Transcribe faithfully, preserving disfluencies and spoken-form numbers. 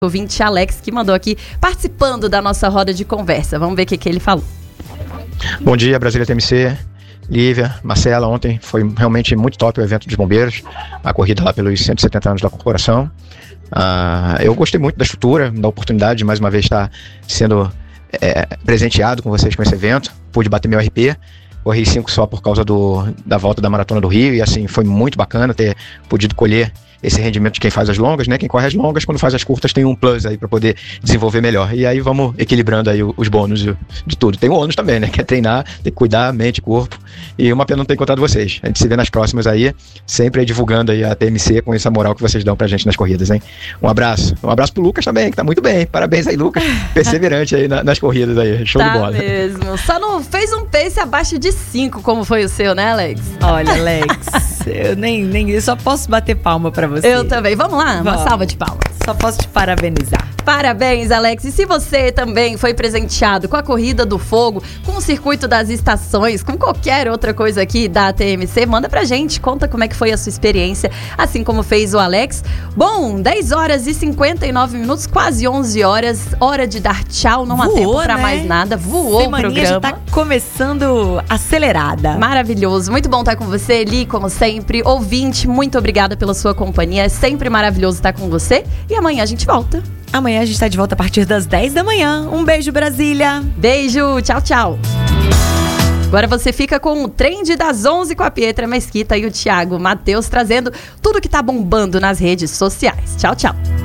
ouvinte Alex, que mandou aqui, participando da nossa roda de conversa. Vamos ver o que, que ele falou. Bom dia, Brasília T M C, Lívia, Marcela. Ontem foi realmente muito top o evento dos bombeiros, a corrida lá pelos cento e setenta anos da corporação. Uh, eu gostei muito da estrutura, da oportunidade de mais uma vez estar sendo é, presenteado com vocês com esse evento. Pude bater meu R P, corri cinco só por causa do, da volta da Maratona do Rio, e assim, foi muito bacana ter podido colher esse rendimento de quem faz as longas, né? Quem corre as longas, quando faz as curtas tem um plus aí para poder desenvolver melhor. E aí vamos equilibrando aí os bônus de, de tudo. Tem o ônus também, né? Que é treinar, tem que cuidar, mente, corpo. E uma pena não ter encontrado vocês. A gente se vê nas próximas aí, sempre aí divulgando aí a T M C com essa moral que vocês dão pra gente nas corridas, hein? Um abraço. Um abraço pro Lucas também, que tá muito bem. Parabéns aí, Lucas. Perseverante aí na, nas corridas aí. Show tá de bola. Mesmo. Só não fez um pace abaixo de cinco, como foi o seu, né, Alex? Olha, Alex, eu nem, nem eu só posso bater palma pra você. Eu também. Vamos lá? Uma Vamos. salva de palmas. Só posso te parabenizar. Parabéns, Alex. E se você também foi presenteado com a Corrida do Fogo, com o Circuito das Estações, com qualquer outra coisa aqui da T M C, manda pra gente, conta como é que foi a sua experiência, assim como fez o Alex. Bom, dez horas e cinquenta e nove minutos, quase onze horas, hora de dar tchau, não Voou, há tempo pra né? mais nada. Voou Semaninha o programa. já tá começando acelerada. Maravilhoso, muito bom estar com você, Eli, como sempre. Ouvinte, muito obrigada pela sua companhia, é sempre maravilhoso estar com você. E amanhã a gente volta. Amanhã a gente tá de volta a partir das dez da manhã. Um beijo, Brasília. Beijo, tchau, tchau. Agora você fica com o Trend das onze com a Pietra Mesquita e o Thiago Matheus trazendo tudo que tá bombando nas redes sociais. Tchau, tchau.